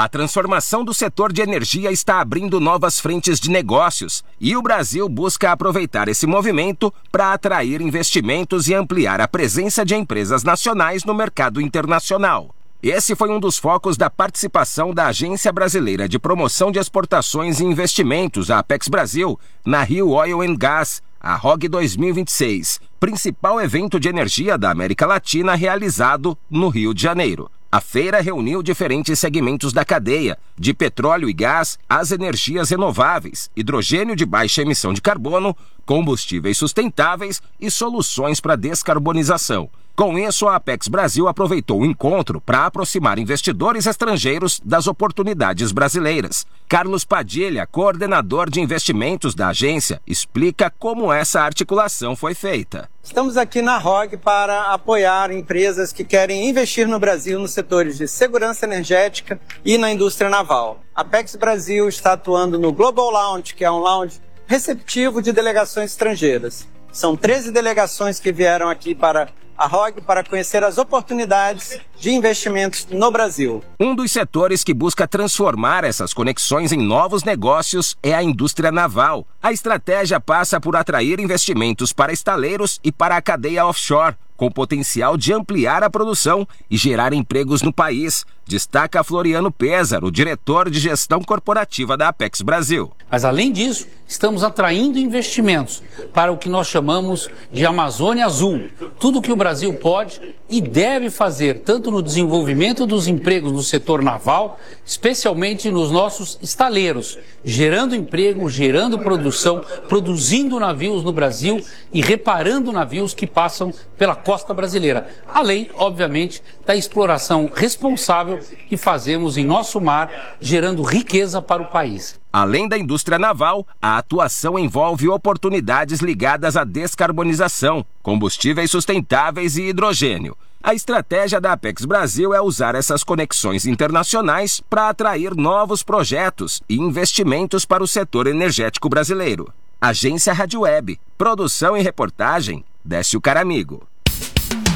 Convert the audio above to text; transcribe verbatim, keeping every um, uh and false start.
A transformação do setor de energia está abrindo novas frentes de negócios e o Brasil busca aproveitar esse movimento para atrair investimentos e ampliar a presença de empresas nacionais no mercado internacional. Esse foi um dos focos da participação da Agência Brasileira de Promoção de Exportações e Investimentos, a Apex Brasil, na Rio Oil and Gas, a R O G dois mil e vinte e seis, principal evento de energia da América Latina realizado no Rio de Janeiro. A feira reuniu diferentes segmentos da cadeia, de petróleo e gás às energias renováveis, hidrogênio de baixa emissão de carbono, combustíveis sustentáveis e soluções para descarbonização. Com isso, a Apex Brasil aproveitou o encontro para aproximar investidores estrangeiros das oportunidades brasileiras. Carlos Padilha, coordenador de investimentos da agência, explica como essa articulação foi feita. Estamos aqui na R O G para apoiar empresas que querem investir no Brasil nos setores de segurança energética e na indústria naval. A Apex Brasil está atuando no Global Lounge, que é um lounge receptivo de delegações estrangeiras. São treze delegações que vieram aqui para a R O G para conhecer as oportunidades de investimentos no Brasil. Um dos setores que busca transformar essas conexões em novos negócios é a indústria naval. A estratégia passa por atrair investimentos para estaleiros e para a cadeia offshore, com potencial de ampliar a produção e gerar empregos no país, destaca Floriano Pézaro, o diretor de gestão corporativa da Apex Brasil. Mas, além disso, estamos atraindo investimentos para o que nós chamamos de Amazônia Azul. Tudo o que o Brasil pode e deve fazer, tanto no desenvolvimento dos empregos no setor naval, especialmente nos nossos estaleiros, gerando emprego, gerando produção, produzindo navios no Brasil e reparando navios que passam pela costa brasileira. Além, obviamente, da exploração responsável que fazemos em nosso mar, gerando riqueza para o país. Além da indústria naval, a atuação envolve oportunidades ligadas à descarbonização, combustíveis sustentáveis e hidrogênio. A estratégia da Apex Brasil é usar essas conexões internacionais para atrair novos projetos e investimentos para o setor energético brasileiro. Agência Rádio Web, produção e reportagem, Décio Caramigo.